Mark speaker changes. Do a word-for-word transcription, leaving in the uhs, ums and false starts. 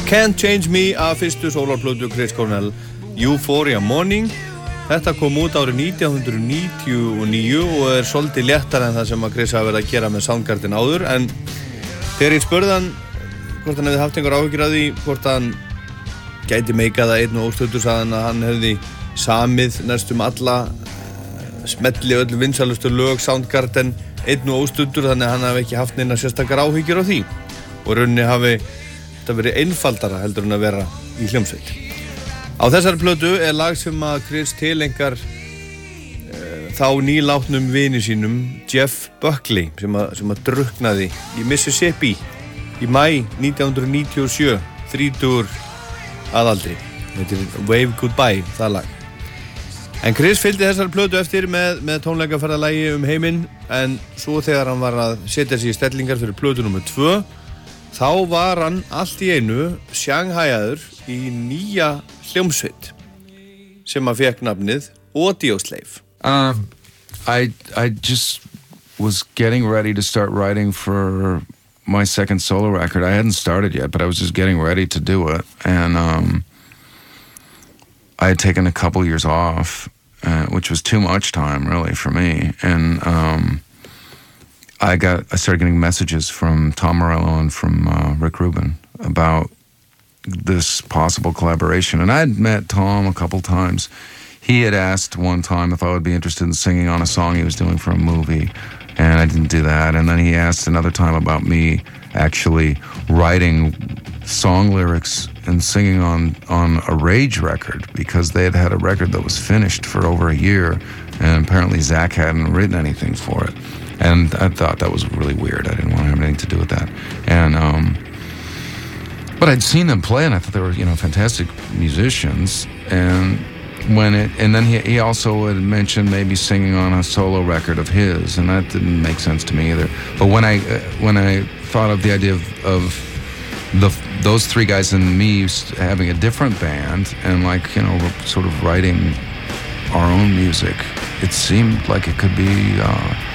Speaker 1: Can't Change Me af fyrstu sólarplötu Chris Cornell, Euphoria Morning. Þetta kom út árið nítján hundruð níutíu og níu og er svolítið léttar en það sem að Chris hafi verið að gera með Soundgarden áður, en þegar ég spurði hann hvort hann hefði haft einhver áhyggjur af því hvort hann gæti meikað það einn og óstuttur, sagði hann að hann hefði samið næstum alla smelli öllu vinsælustu lög Soundgarden einn og óstuttur, þannig að hann hafi ekki haft neina sérstakar áhyggjur af því og rauninni hafi þetta verið einfaldara heldur en að vera í hljómsveit. Á þessari plötu er lag sem að Chris tilengar uh, þá nýlátnum vini sínum Jeff Buckley sem að, sem að drukknaði í Mississippi í maí nítján hundruð níutíu og sjö, þrítugur að aldri. Þetta er Wave Goodbye, það lag. En Chris fylgdi þessari plötu eftir með, með tónleikaferðalagi um heiminn, en svo þegar hann var að setja sig í stellingar fyrir plötu númer tvö, þá var hann allt í einu sjanghæjaður í nýja hljómsveit sem að fekk nafnið Audioslave.
Speaker 2: Um, I I just was getting ready to start writing for my second solo record. I hadn't started yet, but I was just getting ready to do it, and um, I had taken a couple years off, uh, which was too much time really for me, and um, I got I started getting messages from Tom Morello and from uh, Rick Rubin about this possible collaboration. And I had met Tom a couple times. He had asked one time if I would be interested in singing on a song he was doing for a movie, and I didn't do that. And then he asked another time about me actually writing song lyrics and singing on, on a Rage record, because they had had a record that was finished for over a year, and apparently Zach hadn't written anything for it. And I thought that was really weird. I didn't want to have anything to do with that. And um, but I'd seen them play, and I thought they were, you know, fantastic musicians. And when it, and then he he also had mentioned maybe singing on a solo record of his, and that didn't make sense to me either. But when I uh, when I thought of the idea of, of the those three guys and me having a different band and, like, you know, sort of writing our own music, it seemed like it could be. Uh,